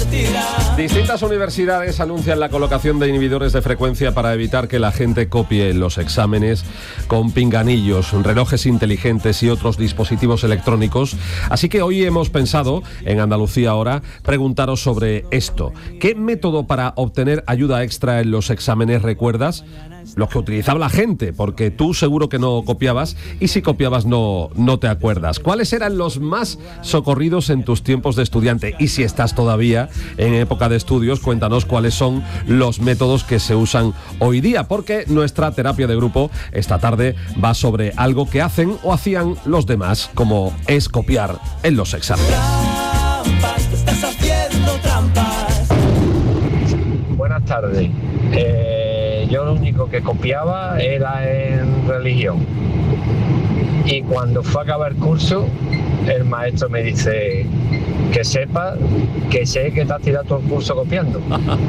Distintas universidades anuncian la colocación de inhibidores de frecuencia para evitar que la gente copie los exámenes con pinganillos, relojes inteligentes y otros dispositivos electrónicos. Así que hoy hemos pensado, en Andalucía Ahora, preguntaros sobre esto. ¿Qué método para obtener ayuda extra en los exámenes recuerdas? Los que utilizaba la gente, porque tú seguro que no copiabas, y si copiabas no te acuerdas. ¿Cuáles eran los más socorridos en tus tiempos de estudiante? Y si estás todavía en época de estudios, cuéntanos cuáles son los métodos que se usan hoy día, porque nuestra terapia de grupo esta tarde va sobre algo que hacen o hacían los demás, como es copiar en los exámenes. Trampas, te estás haciendo trampas. Buenas tardes. Yo lo único que copiaba era en religión. Y cuando fue a acabar el curso, el maestro me dice que sepa que sé que te has tirado todo el curso copiando.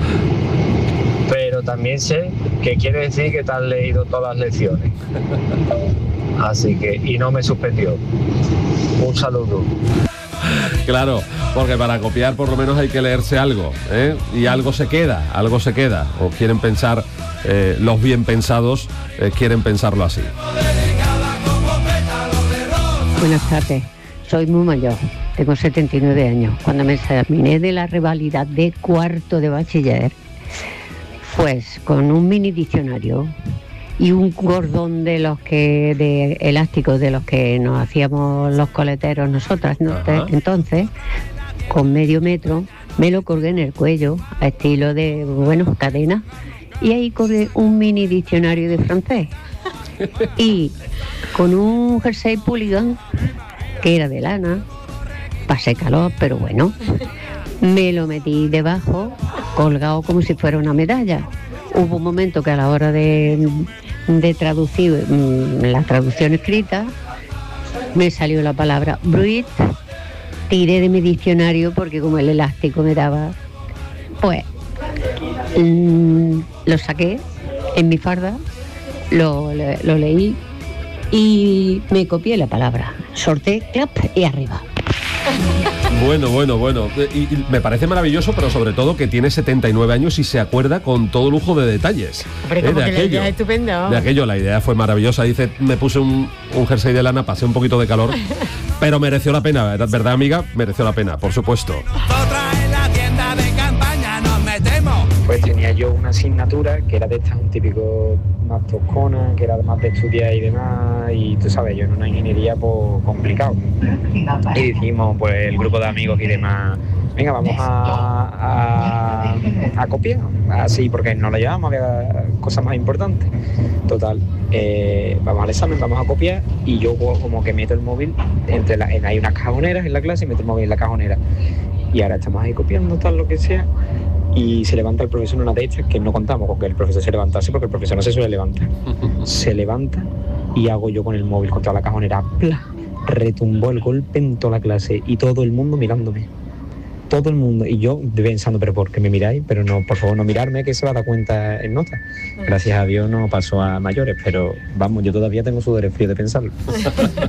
Pero también sé que quiere decir que te has leído todas las lecciones. Así que, y no me suspendió. Un saludo. Claro, porque para copiar por lo menos hay que leerse algo, ¿eh? Y algo se queda. O quieren pensar, los bien pensados quieren pensarlo así. Buenas tardes, soy muy mayor, tengo 79 años. Cuando me examiné de la revalida de cuarto de bachiller, pues con un mini diccionario y un cordón de elásticos de los que nos hacíamos los coleteros nosotras, ¿no? Entonces, con medio metro, me lo colgué en el cuello, a estilo de, cadena, y ahí colgué un mini diccionario de francés. Y con un jersey Pulligan, que era de lana, pasé calor, pero bueno, me lo metí debajo, colgado como si fuera una medalla. Hubo un momento que a la hora de traducir la traducción escrita, me salió la palabra bruit, tiré de mi diccionario porque como el elástico me daba, pues lo saqué en mi farda, lo leí y me copié la palabra, sorté, clap y arriba. Bueno. Y me parece maravilloso, pero sobre todo que tiene 79 años y se acuerda con todo lujo de detalles. Hombre, como que la idea es estupenda. De aquello, la idea fue maravillosa. Dice, me puse un jersey de lana, pasé un poquito de calor, pero mereció la pena, ¿verdad, amiga? Mereció la pena, por supuesto. Pues tenía yo una asignatura que era de estas, un típico más toscona, que era más de estudiar y demás, y tú sabes, yo en una ingeniería pues complicado. Y dijimos, pues el grupo de amigos y demás, venga, vamos a copiar, así, porque no la llevamos, había cosas más importantes. Total, vamos al examen, vamos a copiar, y yo como que meto el móvil hay unas cajoneras en la clase, y meto el móvil en la cajonera. Y ahora estamos ahí copiando tal lo que sea. Y se levanta el profesor en una de estas, que no contamos con que el profesor se levantase, porque el profesor no se suele levantar. Se levanta y hago yo con el móvil contra la cajonera, ¡pla! Retumbó el golpe en toda la clase y todo el mundo mirándome. Todo el mundo. Y yo pensando, ¿pero por qué me miráis? Pero no, por favor, no mirarme, que se va a dar cuenta en nota. Gracias a Dios no pasó a mayores, pero vamos, yo todavía tengo sudores fríos de pensarlo.